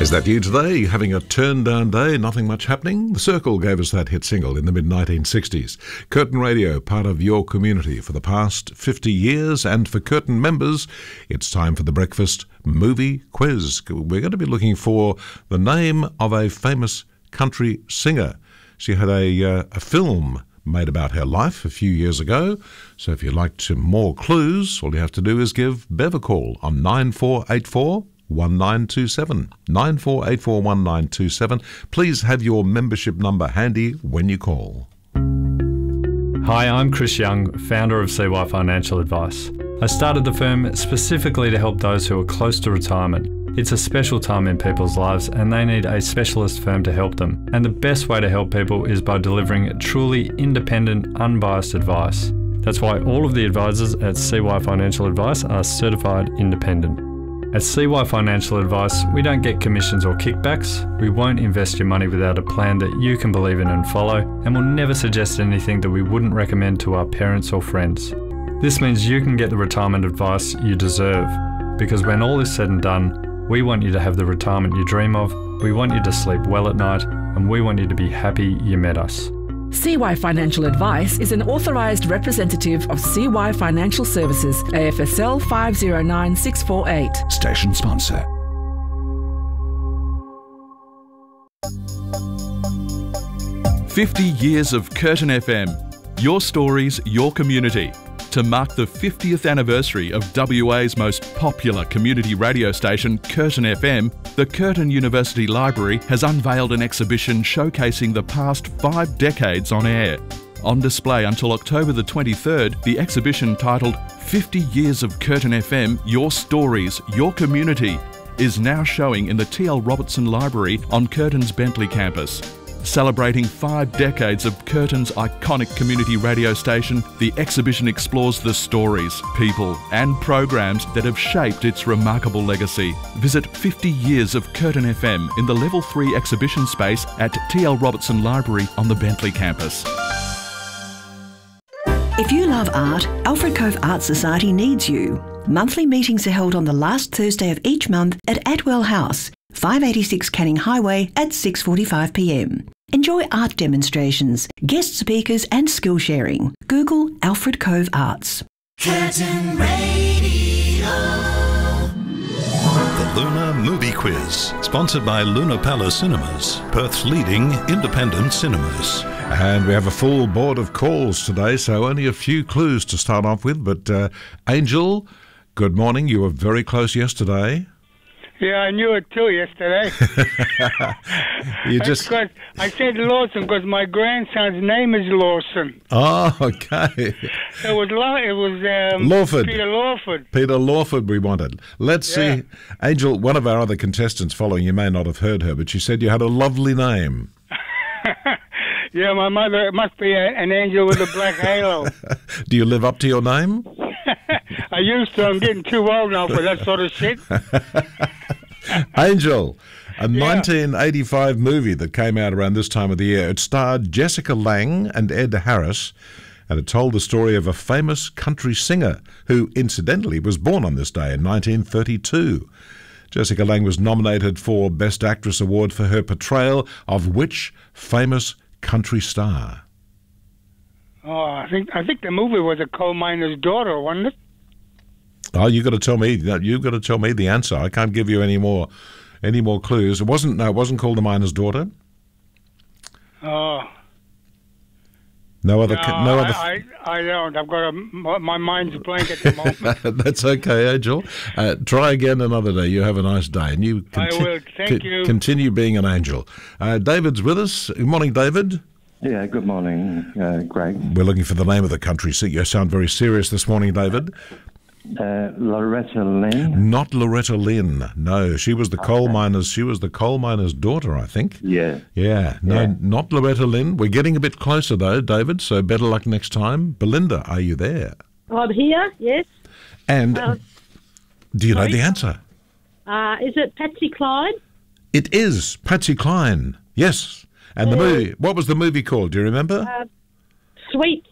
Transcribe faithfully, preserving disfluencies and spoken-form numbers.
Is that you today? You having a turn-down day, nothing much happening? The Circle gave us that hit single in the mid nineteen sixties. Curtin Radio, part of your community for the past fifty years. And for Curtin members, it's time for the Breakfast Movie Quiz. We're going to be looking for the name of a famous country singer. She had a, uh, a film made about her life a few years ago. So if you'd like some more clues, all you have to do is give Bev a call on nine four eight four, one nine two seven. nine four eight four, one nine two seven. Please have your membership number handy when you call. Hi, I'm Chris Young, founder of C Y Financial Advice. I started the firm specifically to help those who are close to retirement. It's a special time in people's lives and they need a specialist firm to help them. And the best way to help people is by delivering truly independent, unbiased advice. That's why all of the advisors at C Y Financial Advice are certified independent. At C Y Financial Advice, we don't get commissions or kickbacks. We won't invest your money without a plan that you can believe in and follow, and we'll never suggest anything that we wouldn't recommend to our parents or friends. This means you can get the retirement advice you deserve, because when all is said and done, we want you to have the retirement you dream of, we want you to sleep well at night, and we want you to be happy you met us. C Y Financial Advice is an authorised representative of C Y Financial Services, A F S L five zero nine six four eight. Station sponsor. fifty years of Curtin F M. Your stories, your community. To mark the fiftieth anniversary of W A's most popular community radio station, Curtin F M, the Curtin University Library has unveiled an exhibition showcasing the past five decades on air. On display until October the twenty-third, the exhibition titled fifty years of Curtin F M, Your Stories, Your Community, is now showing in the T L Robertson Library on Curtin's Bentley campus. Celebrating five decades of Curtin's iconic community radio station, the exhibition explores the stories, people and programs that have shaped its remarkable legacy. Visit fifty years of Curtin F M in the Level three exhibition space at T L Robertson Library on the Bentley campus. If you love art, Alfred Cove Art Society needs you. Monthly meetings are held on the last Thursday of each month at Atwell House, five eighty-six Canning Highway at six forty-five p m. Enjoy art demonstrations, guest speakers and skill sharing. Google Alfred Cove Arts. Curtin Radio. The Lunar Movie Quiz, sponsored by Luna Palace Cinemas, Perth's leading independent cinemas. And we have a full board of calls today, so only a few clues to start off with. But uh, Angel, good morning. You were very close yesterday. Yeah, I knew it too yesterday. you just because I said Lawson because my grandson's name is Lawson. Oh, okay. It was Law. It was um, Lawford. Peter Lawford. Peter Lawford. We wanted. Let's Yeah. see, Angel. One of our other contestants following. You may not have heard her, but she said you had a lovely name. Yeah, my mother it must be a, an angel with a black halo. Do you live up to your name? I used to. I'm getting too old now for that sort of shit. Angel, a Yeah. nineteen eighty-five movie that came out around this time of the year. It starred Jessica Lange and Ed Harris, and it told the story of a famous country singer who, incidentally, was born on this day in nineteen thirty-two. Jessica Lange was nominated for Best Actress Award for her portrayal of which famous country star? Oh, I think I think the movie was A Coal Miner's Daughter, wasn't it? Oh, you got to tell me. You've got to tell me the answer. I can't give you any more, any more clues. It wasn't. No, it wasn't called The Miner's Daughter. Oh. No other. No, no other. I, I, I don't. I've got a, my mind's blank at the moment. That's okay, Angel. Uh, try again another day. You have a nice day, and you. I will. Thank co- you. Continue being an angel. Uh, David's with us. Good morning, David. Yeah, good morning, uh, Greg. We're looking for the name of the country singer. You sound very serious this morning, David. Uh, Loretta Lynn. Not Loretta Lynn. No, she was the coal miner's. She was the coal miner's daughter, I think. Yeah. Yeah. No, Yeah. not Loretta Lynn. We're getting a bit closer though, David. So better luck next time. Belinda, are you there? I'm here, yes. And Uh, do you know sorry? the answer? Uh, is it Patsy Cline? It is Patsy Cline. Yes. And the Uh, movie. What was the movie called? Do you remember? Uh, Sweet